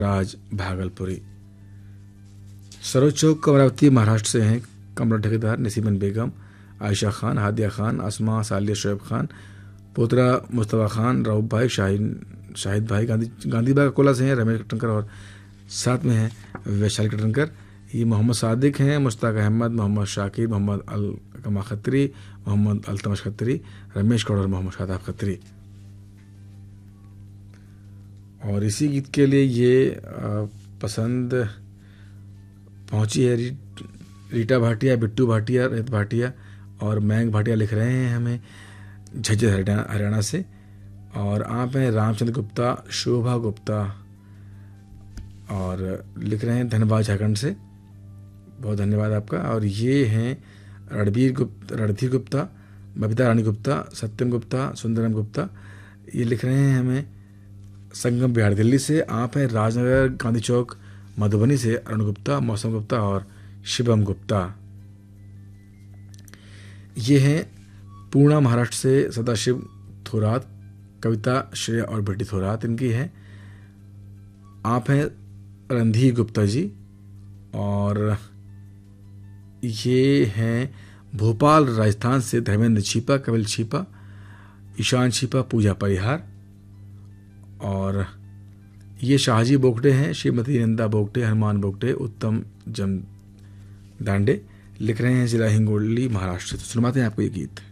राज भागलपुरी। सरोज चौक अमरावती महाराष्ट्र से हैं कमरा ठेकेदार निसीमन बेगम, आयशा खान, हादिया खान, असमा, सालिया, शोएब खान, पोतरा मुस्तफ़ा खान, रऊफ भाई, शाहिद भाई गांधी बाग कोला से हैं रमेश कटनकर और साथ में हैं वैशाली कटनकर। ये मोहम्मद सादिक हैं, मुश्ताक अहमद, मोहम्मद शाकिर, मोहम्मद अलकमा खत्री, मोहम्मद अल्तमश खत्री, रमेश गौड़ और मोहम्मद शादाब खत्री। और इसी गीत के लिए ये पसंद पहुंची है रीटा भाटिया, बिट्टू भाटिया, रेत भाटिया और मैंग भाटिया लिख रहे हैं हमें झज्जर हरियाणा से। और आप हैं रामचंद्र गुप्ता, शोभा गुप्ता और लिख रहे हैं धनबाद झारखंड से। बहुत धन्यवाद आपका। और ये हैं रणधीर गुप्ता, बबीता रानी गुप्ता, सत्यम गुप्ता, सुंदरम गुप्ता। ये लिख रहे हैं हमें संगम बिहार दिल्ली से। आप हैं राजनगर गांधी चौक मधुबनी से अरुण गुप्ता, मौसम गुप्ता और शिवम गुप्ता। ये हैं पूर्णा महाराष्ट्र से सदाशिव थोरात, कविता श्रेया और बेटी थोरात इनकी है। आप हैं रणधीर गुप्ता जी। और ये हैं भोपाल राजस्थान से धर्मेंद्र छिपा, कपिल छिपा, ईशान छिपा, पूजा परिहार। और ये शाहजी बोगटे हैं, श्रीमती नंदा बोगटे, हनुमान बोगटे, उत्तम जम दांडे लिख रहे हैं जिला हिंगोली महाराष्ट्र से। तो सुनवाते हैं आपको ये गीत।